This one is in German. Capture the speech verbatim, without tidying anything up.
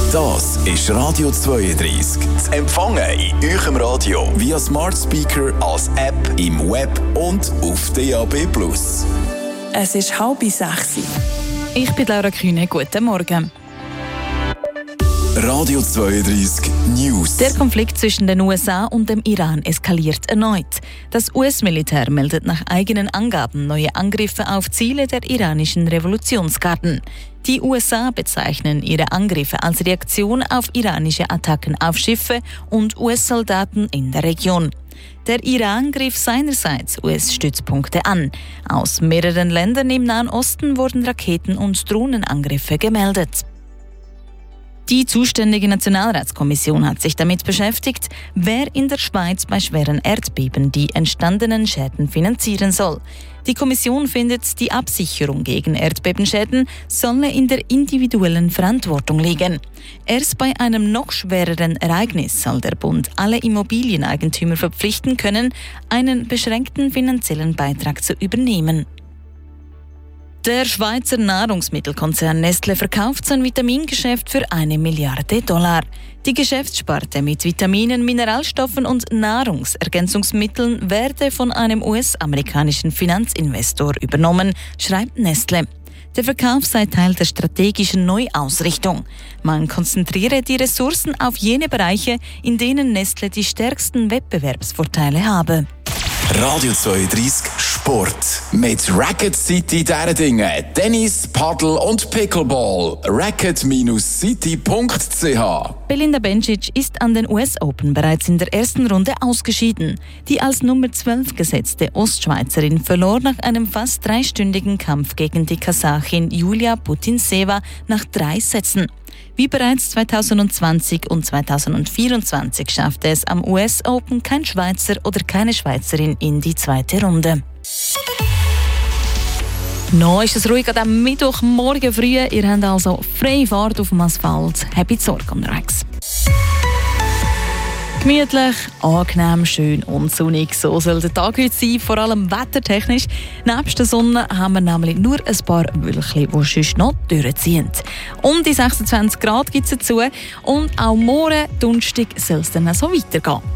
Das ist Radio zweiunddreißig. Zu empfangen in eurem Radio via Smart Speaker, als App, im Web und auf D A B plus. Es ist halb sechs. Ich bin Laura Kühne. Guten Morgen. Radio zweiunddreißig News. Der Konflikt zwischen den U S A und dem Iran eskaliert erneut. Das U S-Militär meldet nach eigenen Angaben neue Angriffe auf Ziele der iranischen Revolutionsgarden. Die U S A bezeichnen ihre Angriffe als Reaktion auf iranische Attacken auf Schiffe und U S-Soldaten in der Region. Der Iran griff seinerseits U S-Stützpunkte an. Aus mehreren Ländern im Nahen Osten wurden Raketen- und Drohnenangriffe gemeldet. Die zuständige Nationalratskommission hat sich damit beschäftigt, wer in der Schweiz bei schweren Erdbeben die entstandenen Schäden finanzieren soll. Die Kommission findet, die Absicherung gegen Erdbebenschäden solle in der individuellen Verantwortung liegen. Erst bei einem noch schwereren Ereignis soll der Bund alle Immobilieneigentümer verpflichten können, einen beschränkten finanziellen Beitrag zu übernehmen. Der Schweizer Nahrungsmittelkonzern Nestlé verkauft sein Vitamingeschäft für eine Milliarde Dollar. Die Geschäftssparte mit Vitaminen, Mineralstoffen und Nahrungsergänzungsmitteln werde von einem U S-amerikanischen Finanzinvestor übernommen, schreibt Nestlé. Der Verkauf sei Teil der strategischen Neuausrichtung. Man konzentriere die Ressourcen auf jene Bereiche, in denen Nestlé die stärksten Wettbewerbsvorteile habe. Radio zweiunddreißig Sport. Mit Racket City Derdingen, Tennis, Paddle und Pickleball. racket city punkt c h. Belinda Bencic ist an den U S Open bereits in der ersten Runde ausgeschieden. Die als Nummer zwölf gesetzte Ostschweizerin verlor nach einem fast dreistündigen Kampf gegen die Kasachin Julia Putintseva nach drei Sätzen. Wie bereits zweitausendzwanzig und zweitausendvierundzwanzig schaffte es am U S Open kein Schweizer oder keine Schweizerin in die zweite Runde. Noch ist es ruhig an diesem Mittwochmorgen früh. Ihr habt also freie Fahrt auf dem Asphalt. Habt Sorge unterwegs. Gemütlich, angenehm, schön und sonnig. So soll der Tag heute sein, vor allem wettertechnisch. Nebst der Sonne haben wir nämlich nur ein paar Wölkchen, die sonst noch durchziehen. Um die sechsundzwanzig Grad gibt es dazu. Und auch morgen, Donnerstag, soll es dann so weitergehen.